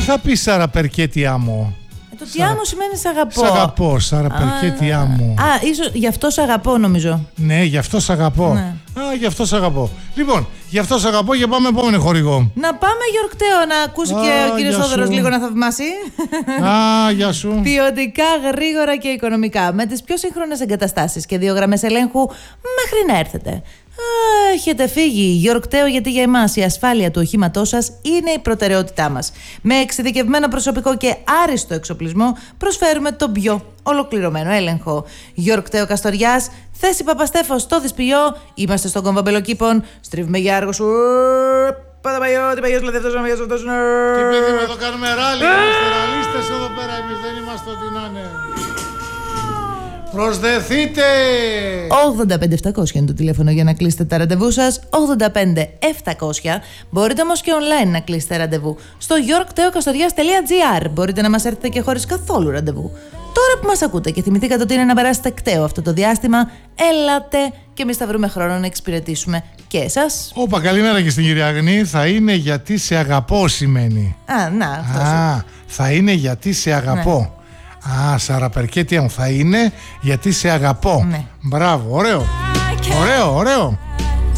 θα πεις Σάρα Περκέτι άμμο? Το τι άμμο σημαίνει σ' αγαπώ. Σ' αγαπώ, Σάρα Περκέτι άμμο. Ίσως γι' αυτό σ' αγαπώ, νομίζω. Ναι, γι' αυτό σ' αγαπώ. Ναι. Γι' αυτό σ' αγαπώ. Λοιπόν, γι' αυτό σ' αγαπώ και πάμε επόμενο χορηγό. Να πάμε Γιορκταίο, να ακούσει και ο κύριος Θόδωρος λίγο να θαυμάσει. Γεια σου. Ποιοτικά, γρήγορα και οικονομικά. Με τις πιο σύγχρονες εγκαταστάσεις και 2 γραμμές ελέγχου μέχρι να έρθετε. Έχετε φύγει, Γιορκταίο, γιατί για εμάς η ασφάλεια του οχήματός σας είναι η προτεραιότητά μας. Με εξειδικευμένο προσωπικό και άριστο εξοπλισμό προσφέρουμε τον πιο ολοκληρωμένο έλεγχο. Γιορκταίο Καστοριάς, θέση Παπαστέφος στο Δυσποιό. Είμαστε στον κόμβο Μπελοκήπων. Στρίβουμε για Άργο σου. Παταπαϊώτη, παγιός λαδευτός, να μοιάζω αυτός. Τι παιδί με το κάνουμε ράλι, είμαστε ραλίστες εδώ πέρα, εμείς δεν είμαστε ό,τι να είναι. Προσδεθείτε! 85-700 είναι το τηλέφωνο για να κλείσετε τα ραντεβού σας. 85-700. Μπορείτε όμως και online να κλείσετε ραντεβού στο yorkteokastorias.gr. Μπορείτε να μας έρθετε και χωρίς καθόλου ραντεβού. Τώρα που μας ακούτε και θυμηθήκατε ότι είναι να περάσετε κταίο αυτό το διάστημα, έλατε και εμείς θα βρούμε χρόνο να εξυπηρετήσουμε και εσάς. Όπα, καλημέρα και στην κυρία Αγνή. Θα είναι γιατί σε αγαπώ σημαίνει. Θα είναι γιατί σε αγαπώ. Ναι. Σάρα Περκέτι μου, θα είναι γιατί σε αγαπώ. Ναι. Μπράβο, ωραίο. Ωραίο.